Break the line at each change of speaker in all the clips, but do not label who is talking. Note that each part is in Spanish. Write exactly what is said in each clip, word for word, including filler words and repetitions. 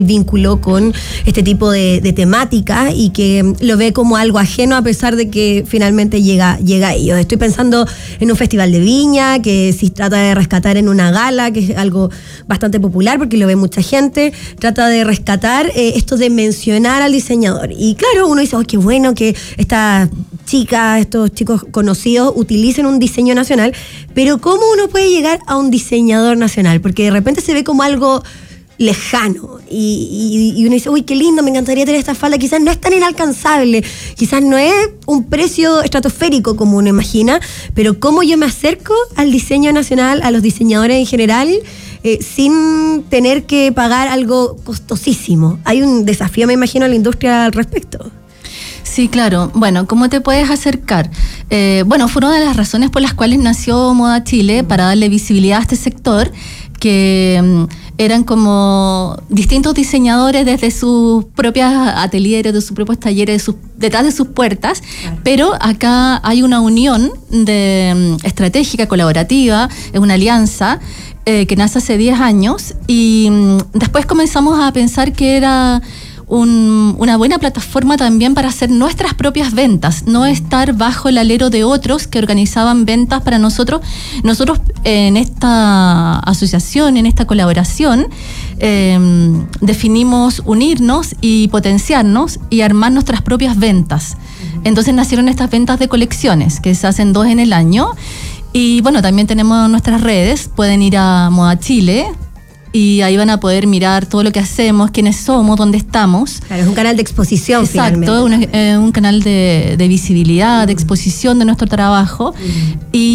vinculó con este tipo de, de temática y que lo ve como algo ajeno a pesar de que finalmente llega, llega a ellos. Estoy pensando en un festival de viña que sí trata de rescatar en una gala, que es algo bastante popular porque lo ve mucha gente, trata de rescatar eh, esto de mencionar al diseñador. Y claro, uno dice, oh, qué bueno que estas chicas, estos chicos conocidos utilicen un diseño nacional, pero ¿cómo uno puede llegar a un diseñador nacional? Porque de repente se ve como algo lejano y, y, y uno dice, uy, qué lindo, me encantaría tener esta falda, quizás no es tan inalcanzable, quizás no es un precio estratosférico como uno imagina, pero cómo yo me acerco al diseño nacional, a los diseñadores en general, eh, sin tener que pagar algo costosísimo. Hay un desafío, me imagino, a la industria al respecto.
Sí, claro. Bueno, ¿cómo te puedes acercar? Eh, bueno, fue una de las razones por las cuales nació Moda Chile, para darle visibilidad a este sector, que um, eran como distintos diseñadores desde sus propias atelieres, de sus propios talleres, de sus, detrás de sus puertas, claro. Pero acá hay una unión de, um, estratégica, colaborativa, es una alianza eh, que nace hace diez años y um, después comenzamos a pensar que era Un, una buena plataforma también para hacer nuestras propias ventas, no estar bajo el alero de otros que organizaban ventas para nosotros. Nosotros en esta asociación, en esta colaboración, eh, definimos unirnos y potenciarnos y armar nuestras propias ventas. Entonces nacieron estas ventas de colecciones, que se hacen dos en el año. Y bueno, también tenemos nuestras redes, pueden ir a Moda Chile, y ahí van a poder mirar todo lo que hacemos, quiénes somos, dónde estamos.
Claro, es un canal de exposición.
Exacto, un, eh, un canal de, de visibilidad, de exposición de nuestro trabajo. Uh-huh.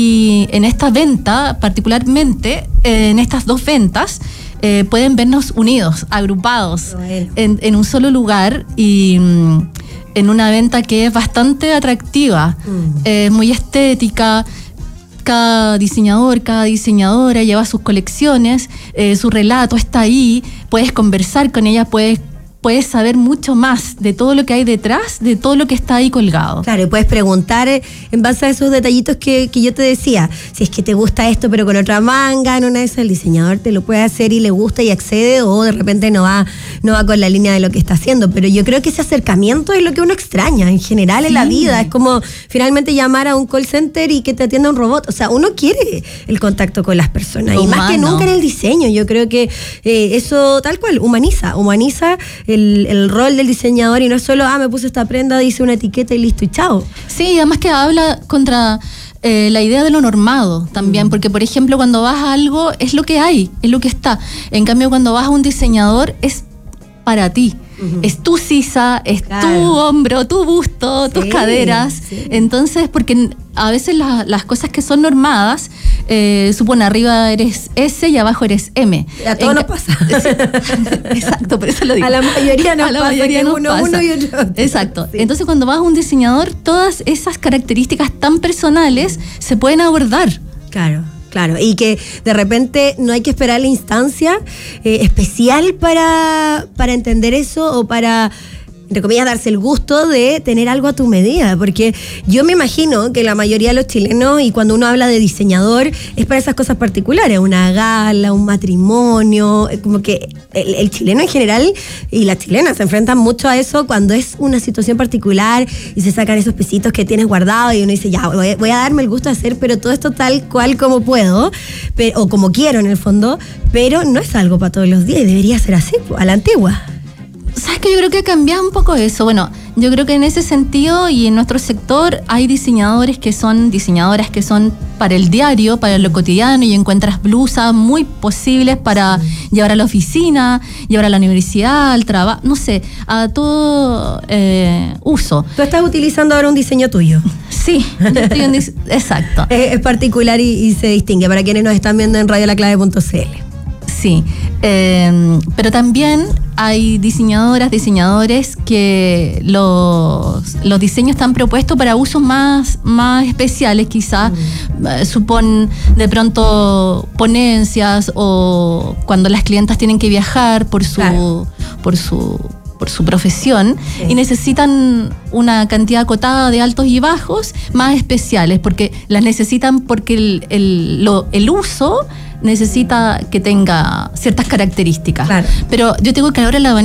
Y en esta venta, particularmente, eh, en estas dos ventas, eh, pueden vernos unidos, agrupados, bueno. en, en un solo lugar y mm, en una venta que es bastante atractiva, uh-huh. eh, muy estética. Cada diseñador, cada diseñadora lleva sus colecciones, eh, su relato está ahí, puedes conversar con ella, puedes, puedes saber mucho más de todo lo que hay detrás, de todo lo que está ahí colgado.
Claro, y puedes preguntar en base a esos detallitos que, que yo te decía, si es que te gusta esto pero con otra manga, en una de esas el diseñador te lo puede hacer y le gusta y accede, o de repente no va, no va con la línea de lo que está haciendo, pero yo creo que ese acercamiento es lo que uno extraña en general sí. en la vida, es como finalmente llamar a un call center y que te atienda un robot, o sea, uno quiere el contacto con las personas, humano. Y más que nunca en el diseño, yo creo que eh, eso tal cual, humaniza, humaniza El, el rol del diseñador y no es solo, ah, me puse esta prenda, hice una etiqueta y listo y chao.
Sí, además que habla contra eh, la idea de lo normado también, mm. porque por ejemplo cuando vas a algo es lo que hay, es lo que está. En cambio cuando vas a un diseñador es para ti. Uh-huh. Es tu sisa, es claro. tu hombro, tu busto, sí, tus caderas. Sí. Entonces, porque a veces la, las cosas que son normadas, eh, supone arriba eres S y abajo eres M.
A todos nos pasa.
Exacto, por eso lo digo.
A la mayoría nos
a la
pasa
mayoría
que
nos
uno,
pasa.
uno y otro.
Exacto. Sí. Entonces, cuando vas a un diseñador, todas esas características tan personales se pueden abordar.
Claro. Claro, y que de repente no hay que esperar la instancia eh, especial para, para entender eso o para, entre comillas, darse el gusto de tener algo a tu medida, porque yo me imagino que la mayoría de los chilenos, y cuando uno habla de diseñador, es para esas cosas particulares, una gala, un matrimonio, como que el, el chileno en general y las chilenas se enfrentan mucho a eso cuando es una situación particular y se sacan esos pesitos que tienes guardados y uno dice, ya, voy, voy a darme el gusto de hacer, pero todo esto tal cual como puedo, pero, o como quiero en el fondo, pero no es algo para todos los días y debería ser así, a la antigua.
¿Sabes qué? Yo creo que ha cambiado un poco eso. Bueno, yo creo que en ese sentido y en nuestro sector hay diseñadores que son, diseñadoras que son para el diario, para lo cotidiano, y encuentras blusas muy posibles para sí. llevar a la oficina, llevar a la universidad, al trabajo, no sé, a todo eh, uso.
¿Tú estás utilizando ahora un diseño tuyo?
Sí, yo estoy en dis- exacto.
Es, es particular y, y se distingue para quienes nos están viendo en radio la clave punto c l.
Sí, eh, pero también hay diseñadoras, diseñadores que los, los diseños están propuestos para usos más, más especiales, quizás, mm. eh, supon de pronto ponencias o cuando las clientas tienen que viajar por su, claro. por su por su profesión, sí. y necesitan una cantidad acotada de altos y bajos más especiales, porque las necesitan porque el, el, lo, el uso necesita que tenga ciertas características.
Claro.
Pero yo tengo que ahora la